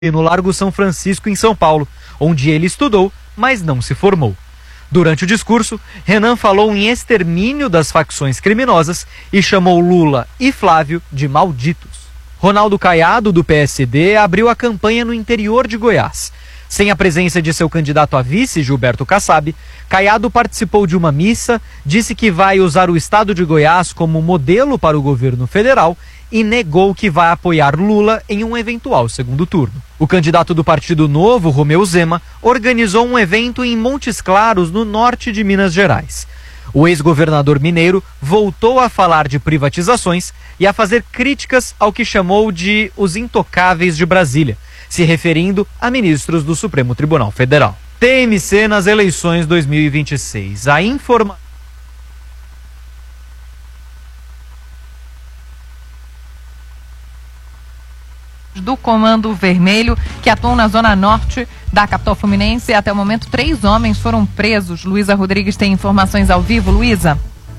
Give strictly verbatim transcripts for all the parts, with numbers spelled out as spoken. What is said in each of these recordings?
no Largo São Francisco, em São Paulo, onde ele estudou, mas não se formou. Durante o discurso, Renan falou em extermínio das facções criminosas e chamou Lula e Flávio de malditos. Ronaldo Caiado, do P S D, abriu a campanha no interior de Goiás. Sem a presença de seu candidato a vice, Gilberto Kassab, Caiado participou de uma missa, disse que vai usar o estado de Goiás como modelo para o governo federal e negou que vai apoiar Lula em um eventual segundo turno. O candidato do Partido Novo, Romeu Zema, organizou um evento em Montes Claros, no norte de Minas Gerais. O ex-governador mineiro voltou a falar de privatizações e a fazer críticas ao que chamou de os intocáveis de Brasília, se referindo a ministros do Supremo Tribunal Federal. T M C nas eleições dois mil e vinte e seis. A informação do Comando Vermelho, que atuam na zona norte da capital fluminense. Até o momento, três homens foram presos. Luísa Rodrigues tem informações ao vivo. Luísa.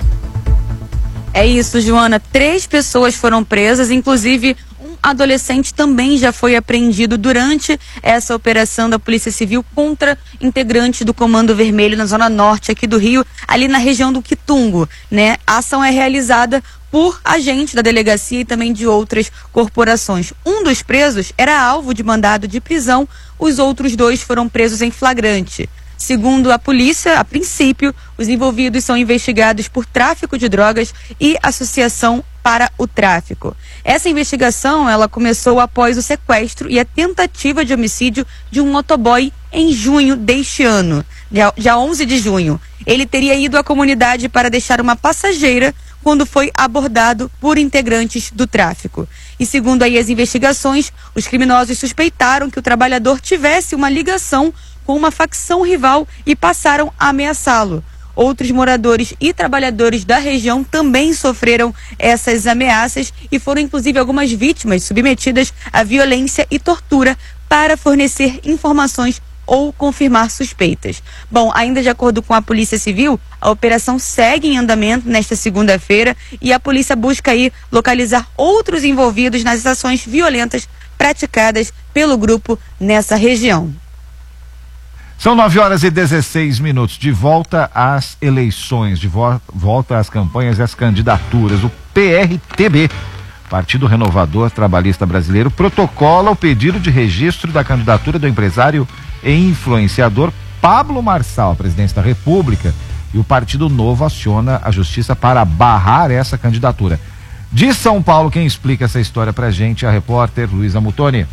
É isso, Joana. Três pessoas foram presas, inclusive um adolescente também já foi apreendido durante essa operação da Polícia Civil contra integrantes do Comando Vermelho na zona norte aqui do Rio, ali na região do Quitungo, né? A ação é realizada por agentes da delegacia e também de outras corporações. Um dos presos era alvo de mandado de prisão, os outros dois foram presos em flagrante. Segundo a polícia, a princípio, os envolvidos são investigados por tráfico de drogas e associação para o tráfico. Essa investigação, ela começou após o sequestro e a tentativa de homicídio de um motoboy em junho deste ano, dia, dia onze de junho. Ele teria ido à comunidade para deixar uma passageira quando foi abordado por integrantes do tráfico. E segundo aí as investigações, os criminosos suspeitaram que o trabalhador tivesse uma ligação com uma facção rival e passaram a ameaçá-lo. Outros moradores e trabalhadores da região também sofreram essas ameaças e foram inclusive algumas vítimas submetidas à violência e tortura para fornecer informações ou confirmar suspeitas. Bom, ainda de acordo com a Polícia Civil, a operação segue em andamento nesta segunda-feira e a polícia busca aí localizar outros envolvidos nas ações violentas praticadas pelo grupo nessa região. São nove horas e dezesseis minutos, de volta às eleições, de vo- volta às campanhas e às candidaturas. O P R T B, Partido Renovador Trabalhista Brasileiro, protocola o pedido de registro da candidatura do empresário e influenciador Pablo Marçal à presidência da República, e o Partido Novo aciona a justiça para barrar essa candidatura. De São Paulo, quem explica essa história pra gente é a repórter Luísa Mutoni.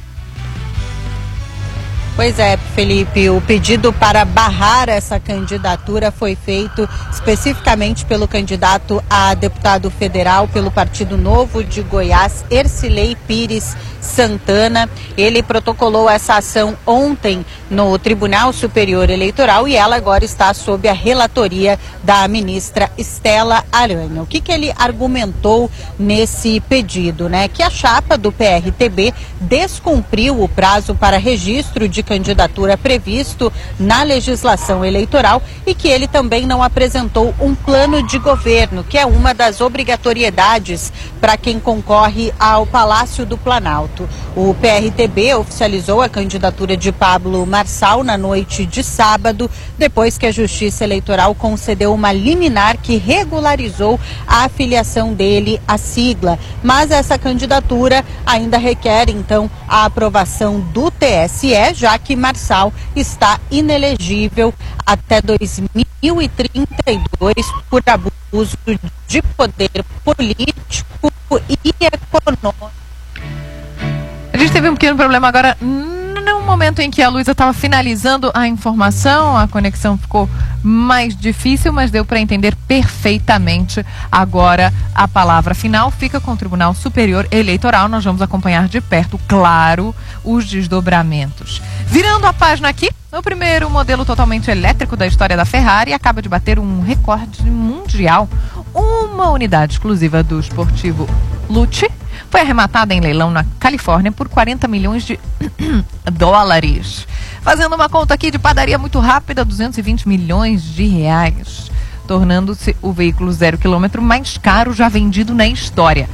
Pois é, Felipe, o pedido para barrar essa candidatura foi feito especificamente pelo candidato a deputado federal pelo Partido Novo de Goiás, Ercilei Pires Santana. Ele protocolou essa ação ontem no Tribunal Superior Eleitoral e ela agora está sob a relatoria da ministra Estela Aranha. O que que ele argumentou nesse pedido, né? Que a chapa do P R T B descumpriu o prazo para registro de candidatura previsto na legislação eleitoral e que ele também não apresentou um plano de governo, que é uma das obrigatoriedades para quem concorre ao Palácio do Planalto. O P R T B oficializou a candidatura de Pablo Marçal na noite de sábado, depois que a Justiça Eleitoral concedeu uma liminar que regularizou a afiliação dele à sigla. Mas essa candidatura ainda requer, então, a aprovação do T S E, já que Marçal está inelegível até dois mil e trinta e dois por abuso de poder político e econômico. A gente teve um pequeno problema agora no momento em que a Luísa estava finalizando a informação, a conexão ficou mais difícil, mas deu para entender perfeitamente. Agora a palavra final fica com o Tribunal Superior Eleitoral. Nós vamos acompanhar de perto, claro, os desdobramentos. Virando a página aqui, o primeiro modelo totalmente elétrico da história da Ferrari acaba de bater um recorde mundial. Uma unidade exclusiva do esportivo Lucci foi arrematada em leilão na Califórnia por quarenta milhões de dólares. Fazendo uma conta aqui de padaria muito rápida, duzentos e vinte milhões de reais, tornando-se o veículo zero quilômetro mais caro já vendido na história.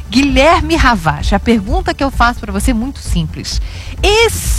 Guilherme Ravage, a pergunta que eu faço para você é muito simples. Esse